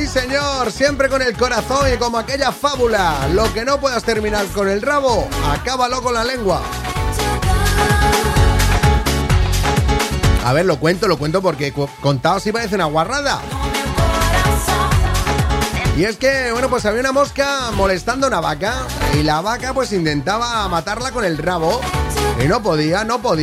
señor, siempre con el corazón y como aquella fábula. Lo que no puedas terminar con el rabo, acábalo con la lengua. A ver, lo cuento porque contado sí parece una guarrada. Y es que, bueno, pues había una mosca molestando a una vaca y la vaca pues intentaba matarla con el rabo y no podía.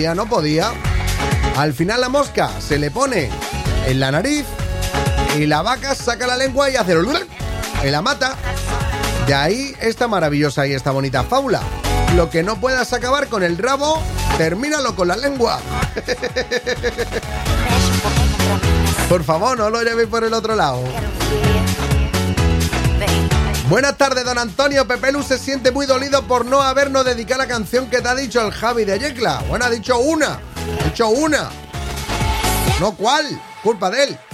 Al final la mosca se le pone en la nariz y la vaca saca la lengua y hace y la mata. De ahí esta maravillosa y esta bonita fábula. Lo que no puedas acabar con el rabo, termínalo con la lengua. Por favor, no lo llevéis por el otro lado. Buenas tardes, don Antonio. Pepe Lu se siente muy dolido por no habernos dedicado la canción que te ha dicho el Javi de Yecla. Bueno, ha dicho una. No, ¿cuál? Culpa de él.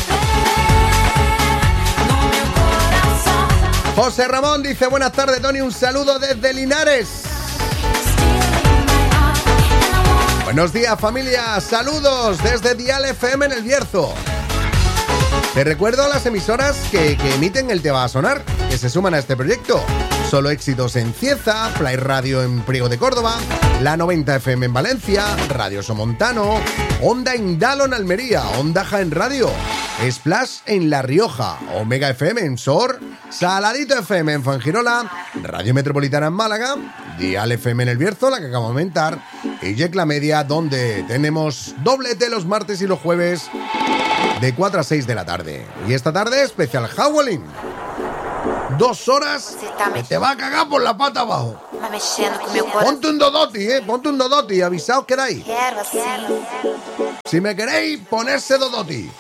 José Ramón dice, buenas tardes, Tony, un saludo desde Linares. Buenos días, familia, saludos desde Dial FM en El Bierzo. Te recuerdo las emisoras que emiten el Te Va a Sonar, que se suman a este proyecto. Solo Éxitos en Cieza, Play Radio en Priego de Córdoba, La 90 FM en Valencia, Radio Somontano, Onda Indalo en Almería, Onda Jaén Radio, Splash en La Rioja, Omega FM en Sor, Saladito FM en Fuengirola, Radio Metropolitana en Málaga, Dial FM en El Bierzo, la que acabo de comentar, y Yecla Media, donde tenemos doblete los martes y los jueves de 4 a 6 de la tarde. Y esta tarde, especial Howling. 2 horas que te va a cagar por la pata abajo. Ponte un Dodoti, avisaos que erais. Si me queréis, ponerse Dodoti.